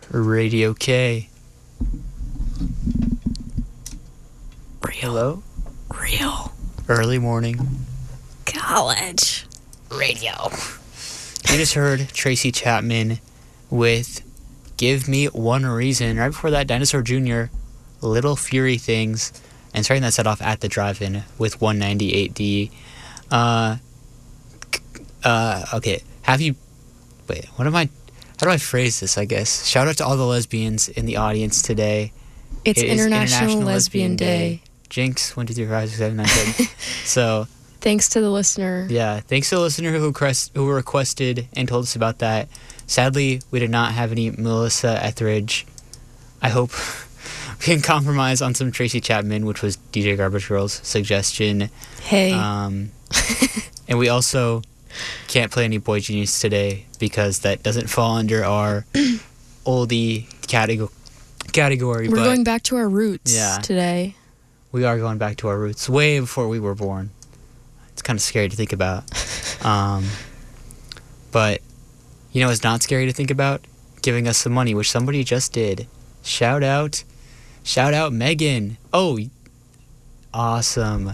Radio K. Real. Hello? Real. Early morning. College. Radio. You just heard Tracy Chapman with Give Me One Reason. Right before that, Dinosaur Jr., Little Fury Things. And starting that set off at the drive-in with 198D. Okay. How do I phrase this, I guess? Shout out to all the lesbians in the audience today. It's It is International Lesbian Day. Jinx, 1, 2, 3, 4, 5, 6, 7, 8, 9, 10. So, Thanks to the listener. yeah, thanks to the listener who requested and told us about that. Sadly, we did not have any Melissa Etheridge. I hope we can compromise on some Tracy Chapman, which was DJ Garbage Girl's suggestion. Hey. And we also can't play any Boy Genius today because that doesn't fall under our oldie category. We're but going back to our roots Yeah. today. we are going back to our roots way before we were born. It's kind of scary to think about. But you know, it's not scary to think about giving us some money, which somebody just did. Shout out Megan. Oh, awesome.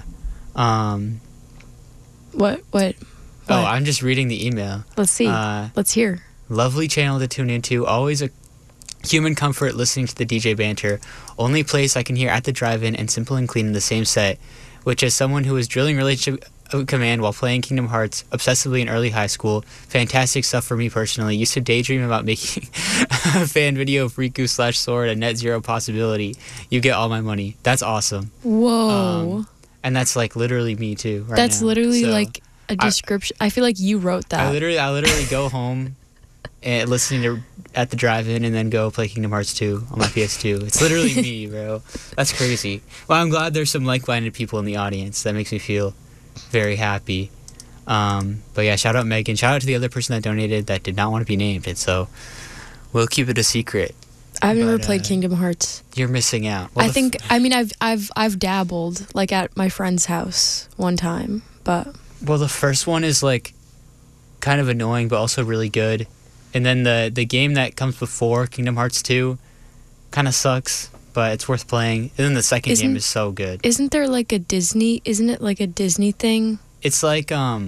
What? Oh, I'm just reading the email. Let's see. Let's hear. Lovely channel to tune into. Always a human comfort listening to the DJ banter. Only place I can hear at the drive-in and Simple and Clean in the same set, which as someone who was drilling Relationship Command while playing Kingdom Hearts obsessively in early high school, fantastic stuff for me personally. Used to daydream about making a fan video of Riku/Sword a net zero possibility. You get all my money. That's awesome. Whoa. And that's like literally me too. Right That's now. literally So, a description. I feel like you wrote that. I literally go home and listening to at the drive-in and then go play Kingdom Hearts 2 on my PS2. It's literally me, bro. That's crazy. Well, I'm glad there's some like-minded people in the audience. That makes me feel very happy. But yeah, shout out Megan. Shout out to the other person that donated that did not want to be named. And so we'll keep it a secret. I've never played Kingdom Hearts. You're missing out. Well, I've dabbled like at my friend's house one time, but well, the first one is like kind of annoying, but also really good. And then the game that comes before Kingdom Hearts 2 kind of sucks, but it's worth playing. And then the second game is so good. Isn't it like a Disney thing? It's like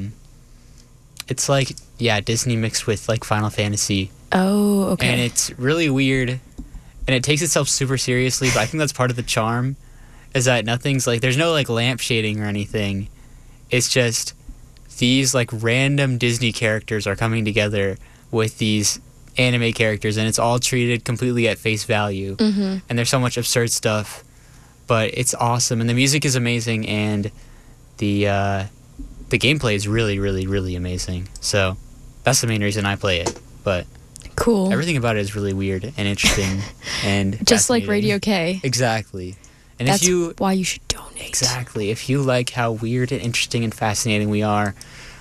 Disney mixed with like Final Fantasy. Oh, okay. And it's really weird, and it takes itself super seriously, but I think that's part of the charm, is that nothing's like, there's no like lamp shading or anything. It's just these like random Disney characters are coming together with these anime characters, and it's all treated completely at face value. Mm-hmm. And there's so much absurd stuff, but it's awesome, and the music is amazing, and the gameplay is really, really, really amazing. So that's the main reason I play it. But cool. Everything about it is really weird and interesting and just like Radio K. Exactly. And that's why you should donate. Exactly. If you like how weird and interesting and fascinating we are,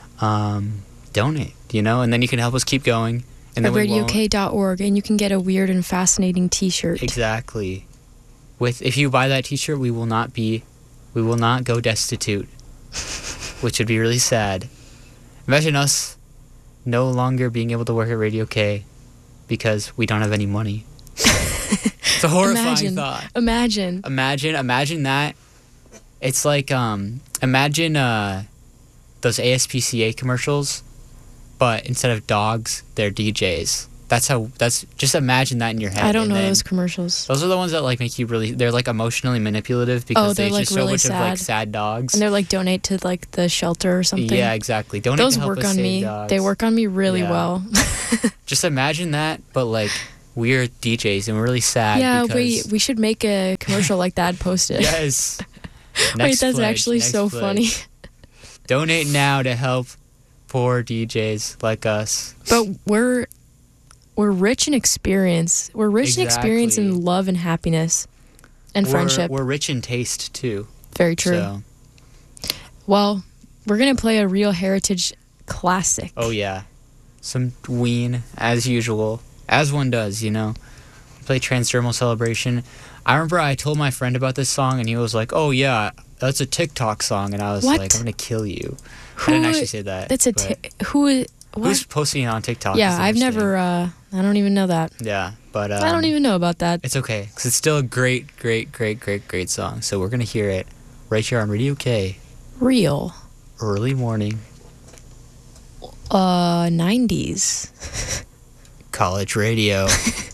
donate, and then you can help us keep going. And then radiok.org, and you can get a weird and fascinating t-shirt. Exactly. If you buy that t-shirt, we will not go destitute, which would be really sad. Imagine us no longer being able to work at Radio K because we don't have any money. It's a horrifying thought. Imagine that. It's like imagine those ASPCA commercials, but instead of dogs, they're DJs. Just imagine that in your head. I don't know those commercials. Those are the ones that like make you they're like emotionally manipulative because they like just really so much of like sad dogs. And they're like donate to like the shelter or something. Yeah, exactly. Donate those to help work us on save me. dogs. They work on me really well. Just imagine that, but like we're DJs and we're really sad. Yeah, because we should make a commercial like that, post it. Yes. Wait, that's actually so funny. Donate now to help poor DJs like us. But we're rich in experience. We're rich in experience in love and happiness and friendship. We're rich in taste too. Very true. So. Well, we're going to play a real heritage classic. Oh yeah. Some Ween as usual. As one does, Play Transdermal Celebration. I remember I told my friend about this song and he was like, "Oh yeah, that's a TikTok song." And I was like, "I'm going to kill you." I didn't actually say that. That's who's posting it on TikTok? Yeah, I've never I don't even know that. Yeah. But I don't even know about that. It's okay, because it's still a great song. So we're going to hear it right here on Radio K. Real. Early morning. 90s. College radio.